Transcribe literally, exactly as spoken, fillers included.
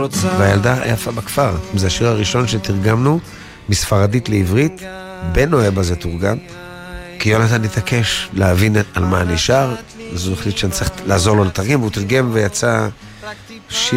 והילדה היפה בכפר. זה השיר הראשון שתרגמנו מספרדית לעברית, בן אוהב הזה תורגם, כי יונתן התעקש להבין על מה אני שר, אז הוא החליט שאני צריך לעזור לו לתרגם, והוא תרגם ויצא שיר